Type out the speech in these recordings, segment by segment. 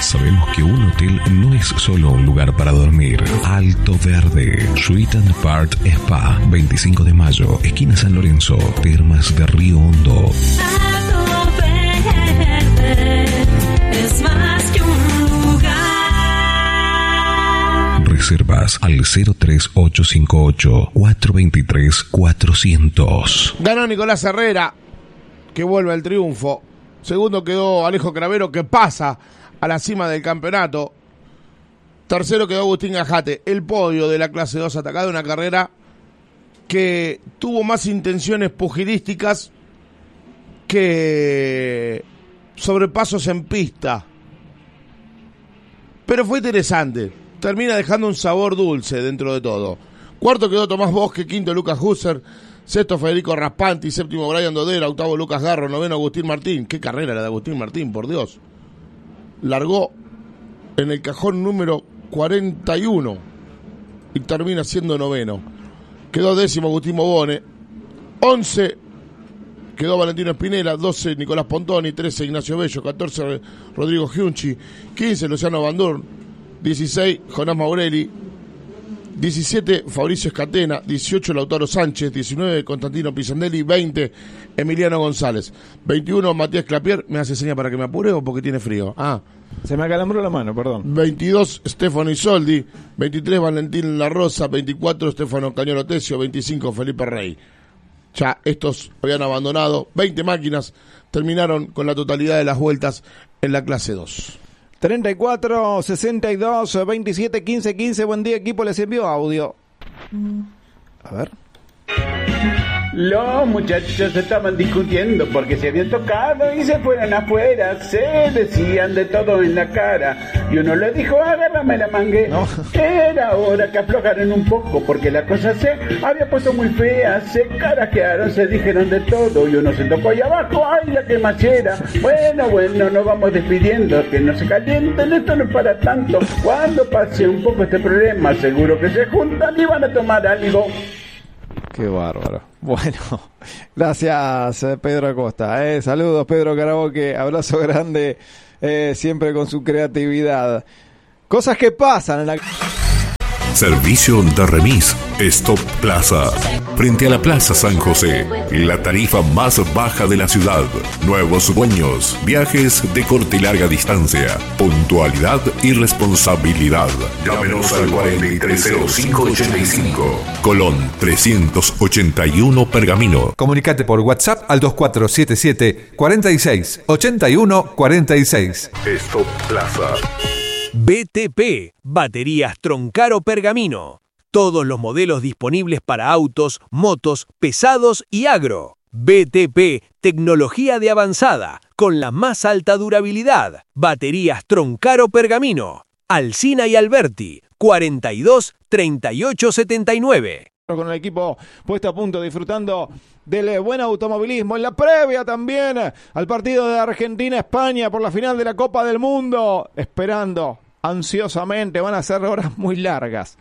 Sabemos que un hotel no es solo un lugar para dormir. Alto Verde, Suite and Part Spa, 25 de mayo, esquina San Lorenzo, Termas de Río Hondo. Alto Verde es más que un lugar. Reservas al 03858-423-400. Ganó Nicolás Herrera, que vuelve al triunfo. Segundo quedó Alejo Cravero, que pasa a la cima del campeonato. Tercero quedó Agustín Gajate. El podio de la clase 2 atacado, una carrera que tuvo más intenciones pugilísticas que sobrepasos en pista. Pero fue interesante. Termina dejando un sabor dulce dentro de todo. Cuarto quedó Tomás Bosque, quinto Lucas Husser, sexto Federico Raspanti, séptimo Brian Dodera, octavo Lucas Garro, noveno Agustín Martín. Qué carrera la de Agustín Martín, por Dios. Largó en el cajón número 41 y termina siendo noveno. Quedó décimo Agustín Bobone, 11 quedó Valentino Espinela, 12 Nicolás Pontoni, 13 Ignacio Bello, 14 Rodrigo Giunchi, 15 Luciano Bandurn, 16 Jonás Maurelli, 17 Fabricio Escatena, 18 Lautaro Sánchez, 19 Constantino Pisandelli, 20 Emiliano González, 21 Matías Clapier. ¿Me hace seña para que me apure o porque tiene frío? Se me acalambró la mano, perdón. 22 Stefano Isoldi, 23 Valentín La Rosa, 24 Stefano Cañolo Tesio, 25 Felipe Rey. Ya estos habían abandonado, 20 máquinas terminaron con la totalidad de las vueltas en la clase 2. 34, 62, 27, 15, 15. Buen día, equipo. Les envió audio. A ver. Los muchachos estaban discutiendo porque se habían tocado y se fueron afuera. Se decían de todo en la cara. Y uno le dijo, agárrame la mangue. No. Era hora que aflojaran un poco porque la cosa se había puesto muy fea. Se carajearon, se dijeron de todo. Y uno se tocó ahí abajo. ¡Ay, la quemachera! Bueno, nos vamos despidiendo. Que no se calienten, esto no es para tanto. Cuando pase un poco este problema, seguro que se juntan y van a tomar algo. Qué bárbaro. Bueno, gracias Pedro Acosta. Saludos Pedro Caraboque, abrazo grande, siempre con su creatividad. Cosas que pasan en la... Servicio de remis Stop Plaza. Frente a la Plaza San José, la tarifa más baja de la ciudad. Nuevos dueños, viajes de corta y larga distancia, puntualidad y responsabilidad. Llámenos al 430585, Colón 381 Pergamino. Comunicate por WhatsApp al 2477 46 81 46. Stop Plaza. BTP, Baterías Troncaro Pergamino. Todos los modelos disponibles para autos, motos, pesados y agro. BTP, tecnología de avanzada, con la más alta durabilidad. Baterías Troncaro Pergamino. Alsina y Alberti, 42 38 79. Con el equipo puesto a punto, disfrutando del buen automovilismo en la previa también al partido de Argentina-España por la final de la Copa del Mundo, esperando ansiosamente. Van a ser horas muy largas,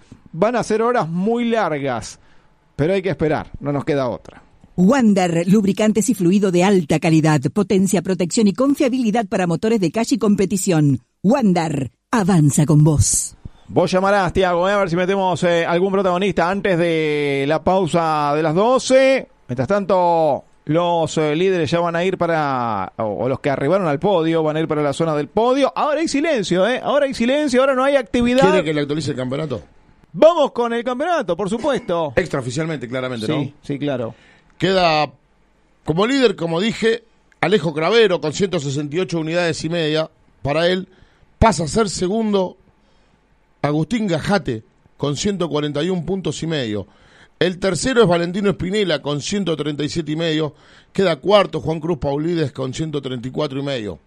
pero hay que esperar, no nos queda otra. Wander, lubricantes y fluido de alta calidad, potencia, protección y confiabilidad para motores de calle y competición. Wander, avanza con vos. Vos llamarás, Tiago, a ver si metemos algún protagonista antes de la pausa de las 12. Mientras tanto, los líderes ya van a ir o los que arribaron al podio, van a ir para la zona del podio. Ahora hay silencio, ahora no hay actividad. ¿Quiere que le actualice el campeonato? Vamos con el campeonato, por supuesto. Extraoficialmente, claramente, ¿no? Sí, claro. Queda como líder, como dije, Alejo Cravero con 168 unidades y media. Para él pasa a ser segundo Agustín Gajate con 141 puntos y medio. El tercero es Valentino Espinela con 137 y medio. Queda cuarto Juan Cruz Paulides con 134 y medio.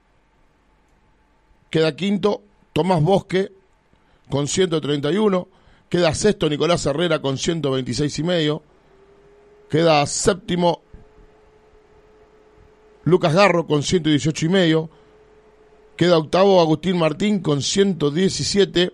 Queda quinto Tomás Bosque con 131. Queda sexto Nicolás Herrera con 126 y medio. Queda séptimo Lucas Garro con 118 y medio. Queda octavo Agustín Martín con 117.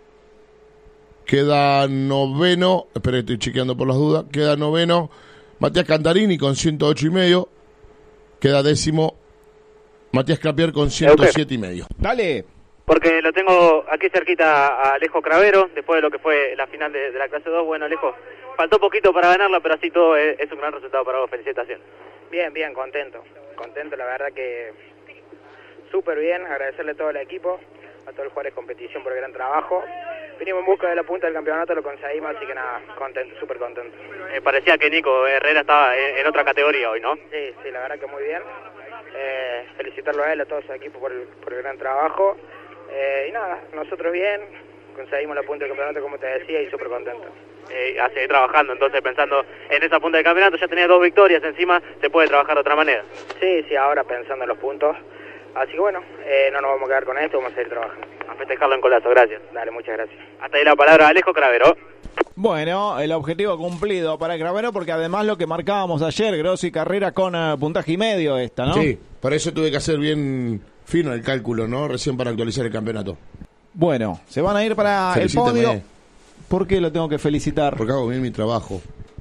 Queda noveno, espera, estoy chequeando por las dudas. Queda noveno Matías Cantarini con 108 y medio. Queda décimo Matías Clapier con 107 y medio. Dale. Porque lo tengo aquí cerquita a Alejo Cravero, después de lo que fue la final de la clase 2. Bueno, Alejo, faltó poquito para ganarla, pero así todo es un gran resultado para vos. Felicitaciones. Bien, contento, la verdad que súper bien, agradecerle a todo el equipo, a todos los jugadores de competición por el gran trabajo. Vinimos en busca de la punta del campeonato, lo conseguimos, así que nada, contento, súper contento. Parecía que Nico Herrera estaba en otra categoría hoy, ¿no? Sí, la verdad que muy bien. Felicitarlo a él, a todo su equipo por el gran trabajo. Y nada, nosotros bien, conseguimos la punta del campeonato como te decía y súper contento. A seguir trabajando, entonces pensando en esa punta del campeonato, ya tenés 2 victorias encima, se puede trabajar de otra manera. Sí, ahora pensando en los puntos. Así que bueno, no nos vamos a quedar con esto, vamos a seguir trabajando. A festejarlo en Colazo, gracias. Dale, muchas gracias. Hasta ahí la palabra Alejo Cravero. Bueno, el objetivo cumplido para Cravero, porque además lo que marcábamos ayer, Grossi carrera con puntaje y medio esta, ¿no? Sí, por eso tuve que hacer bien fino el cálculo, ¿no? Recién para actualizar el campeonato. Bueno, se van a ir para Felicíteme. el podio. ¿Por qué lo tengo que felicitar? Porque hago bien mi trabajo.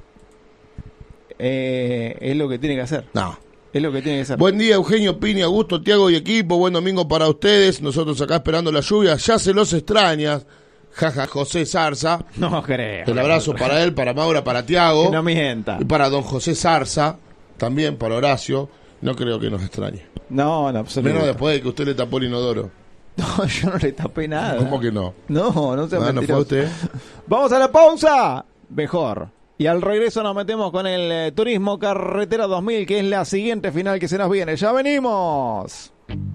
Es lo que tiene que hacer. No. Es lo que tiene que ser. Buen día, Eugenio, Pini, Augusto, Tiago y equipo. Buen domingo para ustedes. Nosotros acá esperando la lluvia. Ya se los extrañas. Jaja, José Zarza. No creo. El abrazo para él, para Maura, para Tiago. Que no mienta. Y para don José Zarza. También para Horacio. No creo que nos extrañe. No, absolutamente. Menos después de que usted le tapó el inodoro. No, yo no le tapé nada. ¿Cómo que no? No sea No mentiroso. fue usted. Vamos a la pausa. Mejor. Y al regreso nos metemos con el Turismo Carretera 2000, que es la siguiente final que se nos viene. ¡Ya venimos!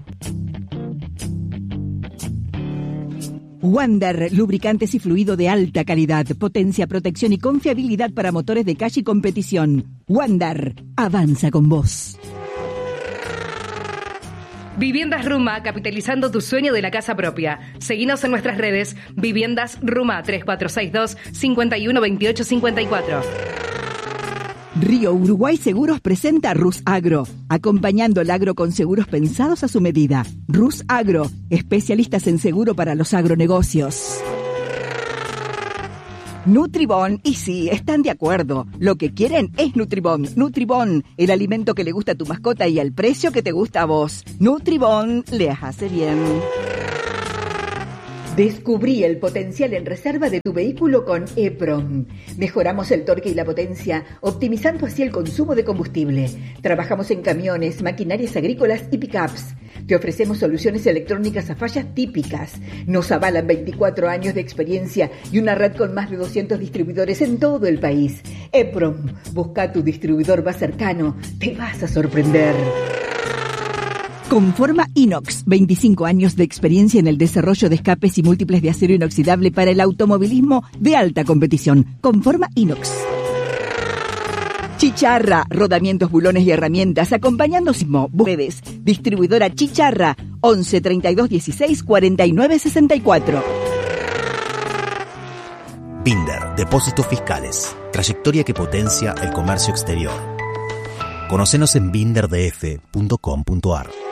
Wander, lubricantes y fluido de alta calidad, potencia, protección y confiabilidad para motores de calle y competición. Wander, avanza con vos. Viviendas Ruma, capitalizando tu sueño de la casa propia. Seguinos en nuestras redes, Viviendas Ruma 3462-512854. Río Uruguay Seguros presenta Rus Agro, acompañando el agro con seguros pensados a su medida. Rus Agro, especialistas en seguro para los agronegocios. Nutribón, y sí, están de acuerdo. Lo que quieren es Nutribón. Nutribón, el alimento que le gusta a tu mascota y al precio que te gusta a vos. Nutribón, le hace bien. Descubrí el potencial en reserva de tu vehículo con EPROM. Mejoramos el torque y la potencia, optimizando así el consumo de combustible. Trabajamos en camiones, maquinarias agrícolas y pickups. Te ofrecemos soluciones electrónicas a fallas típicas. Nos avalan 24 años de experiencia y una red con más de 200 distribuidores en todo el país. EPROM, busca tu distribuidor más cercano. Te vas a sorprender. Conforma Inox, 25 años de experiencia en el desarrollo de escapes y múltiples de acero inoxidable para el automovilismo de alta competición. Conforma Inox. Chicharra, rodamientos, bulones y herramientas, acompañando Sismo, Redes, distribuidora Chicharra, 11 32 16 49 64. Binder, depósitos fiscales, trayectoria que potencia el comercio exterior. Conocenos en binderdf.com.ar.